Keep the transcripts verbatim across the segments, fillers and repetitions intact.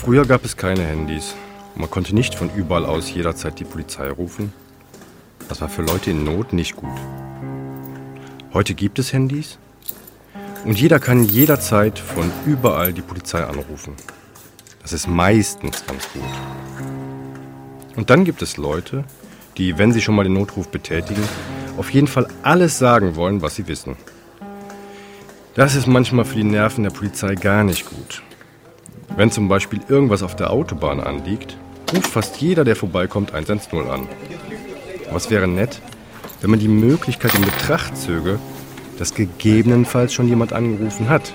Früher gab es keine Handys. Man konnte nicht von überall aus jederzeit die Polizei rufen. Das war für Leute in Not nicht gut. Heute gibt es Handys und jeder kann jederzeit von überall die Polizei anrufen. Das ist meistens ganz gut. Und dann gibt es Leute, die, wenn sie schon mal den Notruf betätigen, auf jeden Fall alles sagen wollen, was sie wissen. Das ist manchmal für die Nerven der Polizei gar nicht gut. Wenn zum Beispiel irgendwas auf der Autobahn anliegt, ruft fast jeder, der vorbeikommt, eins eins null an. Aber es wäre nett, wenn man die Möglichkeit in Betracht zöge, dass gegebenenfalls schon jemand angerufen hat.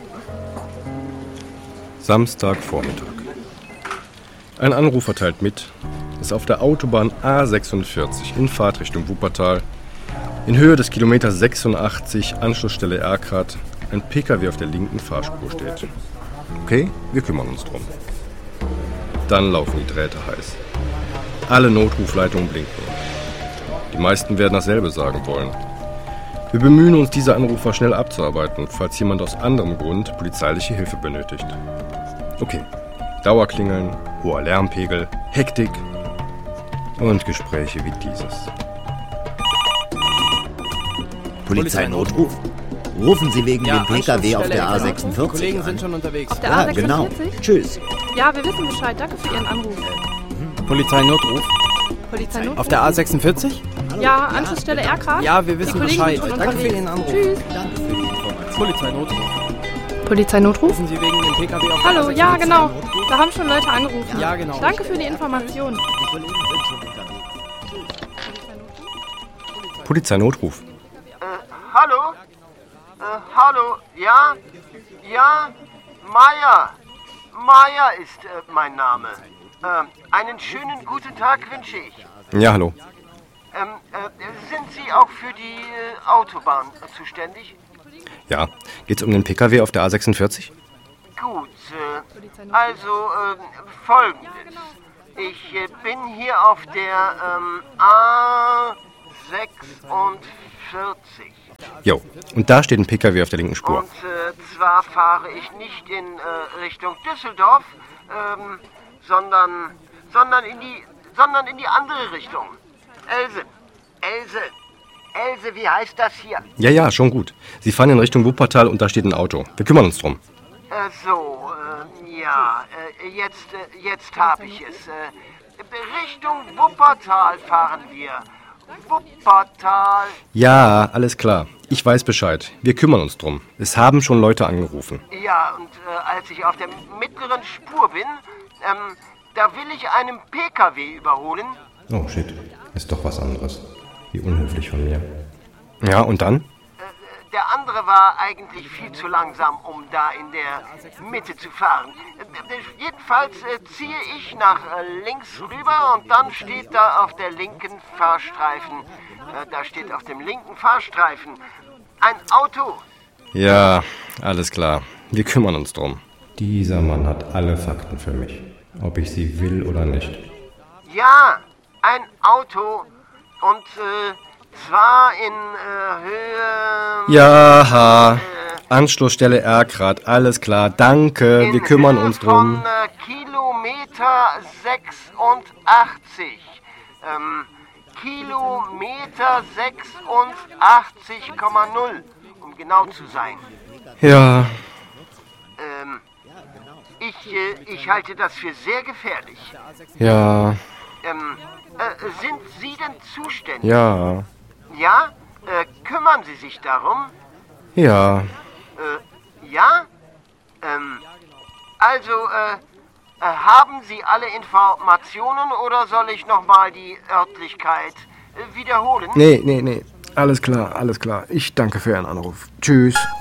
Samstagvormittag. Ein Anrufer teilt mit, dass auf der Autobahn A sechsundvierzig in Fahrtrichtung Wuppertal in Höhe des Kilometer sechsundachtzig, Anschlussstelle Erkrath, ein Pkw auf der linken Fahrspur steht. Okay, wir kümmern uns drum. Dann laufen die Drähte heiß. Alle Notrufleitungen blinken. Die meisten werden dasselbe sagen wollen. Wir bemühen uns, diese Anrufer schnell abzuarbeiten, falls jemand aus anderem Grund polizeiliche Hilfe benötigt. Okay, Dauerklingeln, hoher Lärmpegel, Hektik und Gespräche wie dieses. Polizeinotruf? Rufen Sie wegen Ja, dem Pkw auf der A Anschlussstelle, sechsundvierzig Die Kollegen an. sind schon unterwegs. Auf der Ja, A genau. sechsundvierzig? Tschüss. Ja, wir wissen Bescheid. Danke für Ihren Anruf. Polizeinotruf. Polizeinotruf? Auf der A sechsundvierzig? Ja, Anschlussstelle Erkrath? Ja, wir wissen Die Kollegen Bescheid. sind schon Danke für unterwegs. Ihren Anruf. Tschüss. Danke für die Information. Polizeinotruf. Polizeinotruf? Rufen Sie wegen dem Pkw auf der Hallo, A ja, sechsundvierzig? genau. Da haben schon Leute angerufen. Ja, genau. Danke für die Information. Die Kollegen sind schon unterwegs. Polizeinotruf. Äh, hallo? Äh, hallo? Ja? Ja? Meier. Meier ist äh, mein Name. Ähm, einen schönen guten Tag wünsche ich. Ja, hallo. Ähm, äh, sind Sie auch für die äh, Autobahn äh, zuständig? Ja, geht's um den Pkw auf der A sechsundvierzig? Gut, äh, also äh, folgendes. Ich äh, bin hier auf der ähm, A sechsundvierzig. Jo, und da steht ein Pkw auf der linken Spur. Und äh, zwar fahre ich nicht in äh, Richtung Düsseldorf, ähm, sondern, sondern, in die, sondern in die andere Richtung. Else, Else, Else, wie heißt das hier? Ja, ja, schon gut. Sie fahren in Richtung Wuppertal und da steht ein Auto. Wir kümmern uns drum. Äh, so, äh, ja, äh, jetzt, äh, jetzt habe ich es. Äh, Richtung Wuppertal fahren wir. Wuppertal. Ja, alles klar. Ich weiß Bescheid. Wir kümmern uns drum. Es haben schon Leute angerufen. Ja, und äh, als ich auf der mittleren Spur bin, ähm, da will ich einen Pkw überholen. Oh, shit. Ist doch was anderes. Wie unhöflich von mir. Ja, und dann? Der andere war eigentlich viel zu langsam, um da in der Mitte zu fahren. Äh, jedenfalls äh, ziehe ich nach äh, links rüber und dann steht da auf der linken Fahrstreifen, äh, da steht auf dem linken Fahrstreifen ein Auto. Ja, alles klar. Wir kümmern uns drum. Dieser Mann hat alle Fakten für mich. Ob ich sie will oder nicht. Ja, ein Auto und äh, zwar in äh, Höhe... Ja, Anschlussstelle Erkrath, alles klar. Danke, in wir kümmern Höhe uns drum. Von äh, Kilometer sechsundachtzig. Ähm, Kilometer sechsundachtzig Komma null, um genau zu sein. Ja, Ähm, ich, äh, ich halte das für sehr gefährlich. ja, Ähm, äh, sind Sie denn zuständig? ja, Ja? Äh, kümmern Sie sich darum? ja. Äh, ja? Ähm, also, äh, äh, haben Sie alle Informationen oder soll ich nochmal die Örtlichkeit äh, wiederholen? Nee, nee, nee. Alles klar, alles klar. Ich danke für Ihren Anruf. Tschüss.